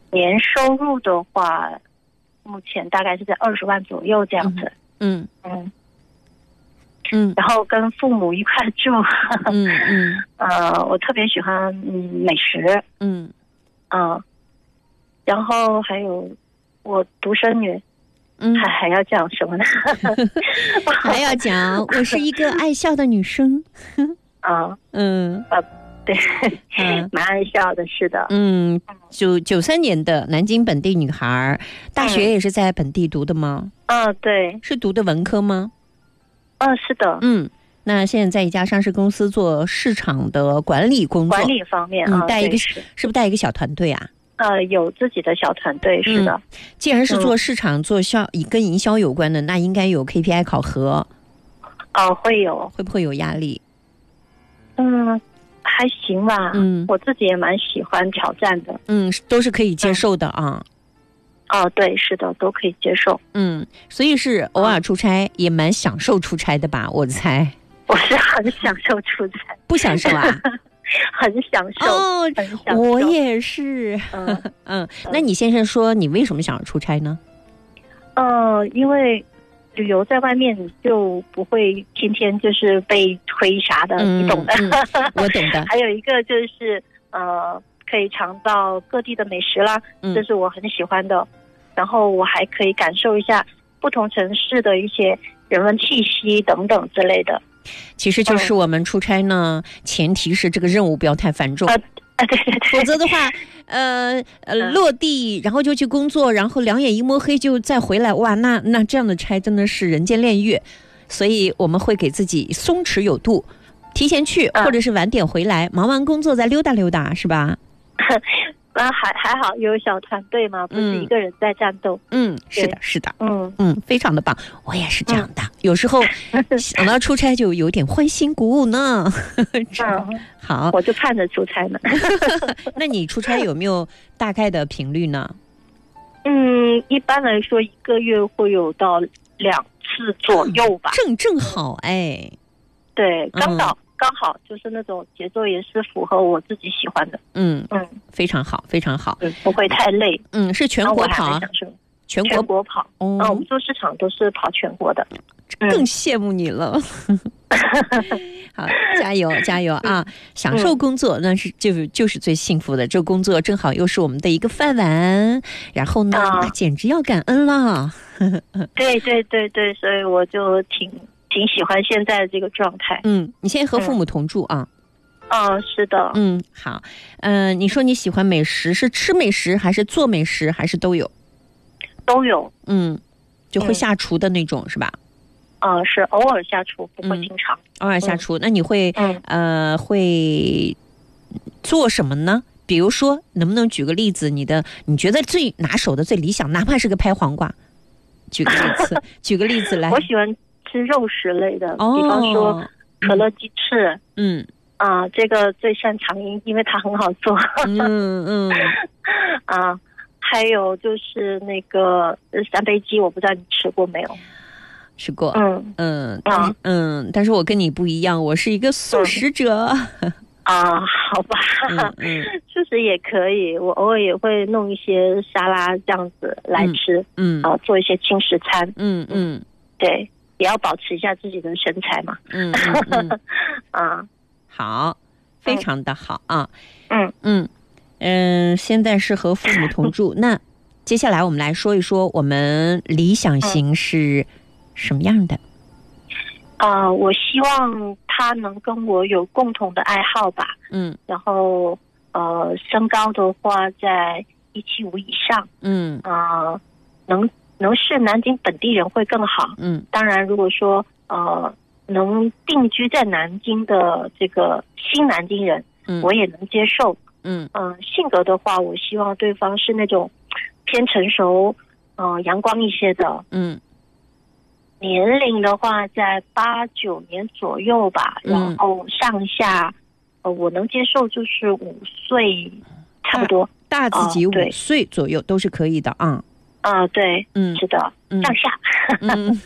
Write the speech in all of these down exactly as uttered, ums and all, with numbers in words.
年收入的话，目前大概是在二十万左右这样子。 嗯嗯嗯然后跟父母一块住。 嗯嗯呃，我特别喜欢嗯美食。 嗯嗯、呃，然后还有我独生女。 嗯， 还还要讲什么呢？ 还要讲我是一个爱笑的女生。 啊嗯啊，对， 嗯蛮爱笑的，是的。 嗯，九九三年的南京本地女孩，大学也是在本地读的吗？ 嗯，对。 是读的文科吗？ 嗯，是的。 嗯，那现在在一家上市公司做市场的管理工作， 管理方面， 嗯，带一个是是不是带一个小团队啊？ 呃，有自己的小团队，是的。 嗯、既然是做市场、嗯、做销跟营销有关的，那应该有 K P I 考核。 哦、呃，会有。 会不会有压力？ 嗯，还行吧。 嗯， 我自己也蛮喜欢挑战的。 嗯，都是可以接受的啊。 哦、嗯，对，是的，都可以接受。 嗯，所以是偶尔出差、嗯、也蛮享受出差的吧？我猜。 我是很享受出差。 不享受啊？ 很享受哦， 很享受。 我也是。嗯嗯，那你先生说你为什么想要出差呢？ 呃，因为旅游在外面你就不会天天就是被推啥的， 嗯、 你懂的、 嗯。我懂的。 还有一个就是呃，可以尝到各地的美食啦， 嗯、 这是我很喜欢的。然后我还可以感受一下不同城市的一些人文气息等等之类的。 其实就是我们出差呢，嗯、前提是这个任务不要太繁重。 啊啊，对对对， 否则的话，呃呃，落地然后就去工作，然后两眼一摸黑就再回来，哇，那那这样的差真的是人间炼狱。所以我们会给自己松弛有度，提前去或者是晚点回来，嗯、忙完工作再溜达溜达，是吧？ 啊，还还好有小团队嘛，不是一个人在战斗。 嗯，是的，是的， 嗯嗯，非常的棒。我也是这样的，嗯、有时候想到出差就有点欢欣鼓舞呢。 嗯， 好， 我就盼着出差呢。 那你出差有没有大概的频率呢？ 嗯，一般来说一个月会有到两次左右吧。 正正好哎。 对，刚好。嗯刚好就是那种节奏也是符合我自己喜欢的。 嗯嗯， 非常好，非常好。 嗯，不会太累。 嗯，是全国跑啊？ 全国全国跑。哦、嗯，我们做市场都是跑全国的。 更羡慕你了。好，加油加油啊！享受工作，那是就是就是最幸福的。这工作正好又是我们的一个饭碗，然后呢，啊、简直要感恩了。 对对对对，所以我就挺。挺喜欢现在这个状态。 嗯，你现在和父母同住啊？ 嗯、哦，是的。 嗯，好。嗯、呃，你说你喜欢美食，是吃美食还是做美食，还是都有？ 都有。 嗯，就会下厨的那种、嗯、是吧？ 嗯、呃，是偶尔下厨，不会经常。 嗯、偶尔下厨，嗯、那你会、嗯、呃会做什么呢？比如说，能不能举个例子？你的你觉得最拿手的、最理想，哪怕是个拍黄瓜，举个例子，举个例子来。 我喜欢吃肉食类的，哦、比方说可乐鸡翅， 嗯啊、呃，这个最擅长，因为它很好做， 嗯嗯， 啊，还有就是那个三杯鸡，我不知道你吃过没有？ 吃过， 嗯嗯啊嗯，但是我跟你不一样，我是一个素食者。 嗯啊，好吧， 嗯嗯， 素食也可以，我偶尔也会弄一些沙拉这样子来吃， 嗯啊、呃，做一些轻食餐， 嗯嗯， 对。也要保持一下自己的身材嘛。 嗯嗯嗯啊， 好，非常的好啊。 嗯嗯嗯，现在是和父母同住，那接下来我们来说一说我们理想型是什么样的？ 啊、呃，我希望他能跟我有共同的爱好吧。 嗯， 然后呃，身高的话在一七五以上。 嗯啊、呃，能。能是南京本地人会更好。 嗯， 当然，如果说呃能定居在南京的这个新南京人， 嗯， 我也能接受。 嗯嗯、呃，性格的话，我希望对方是那种偏成熟、呃阳光一些的。 嗯， 年龄的话在八九年左右吧， 嗯、 然后上下呃我能接受就是五岁差不多， 大自己五岁左右都是可以的啊。 啊、呃，对， 嗯， 是的， 嗯、 上下， 嗯，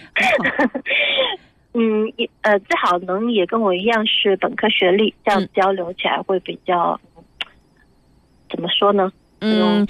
嗯，也呃，最好能也跟我一样是本科学历，这样交流起来会比较，嗯、怎么说呢？ 嗯。